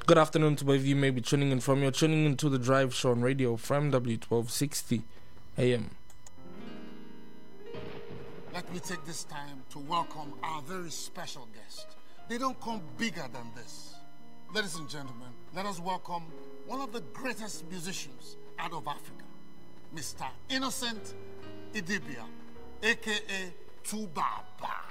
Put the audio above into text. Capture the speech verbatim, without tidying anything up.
Good afternoon to wherever you may be tuning in from. You're tuning into the Drive Show on radio from W twelve sixty A M. Let me take this time to welcome our very special guest. They don't come bigger than this. Ladies and gentlemen, let us welcome one of the greatest musicians out of Africa, Mister Innocent Idibia, a k a. Tubaba.